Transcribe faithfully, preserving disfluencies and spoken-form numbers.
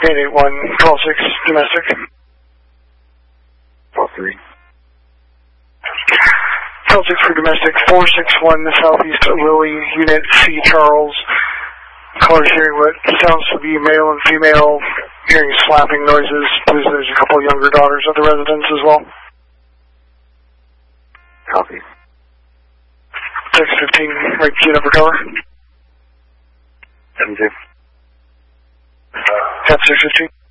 eight eight one, call six, domestic. Call three. Call six for domestic, four six one, Southeast Lily, Unit C, Charles. Caller's hearing what sounds to be male and female, hearing slapping noises. There's, there's a couple of younger daughters at the residence as well. Copy. six fifteen, right key number cover. seven two. Tap six fifteen.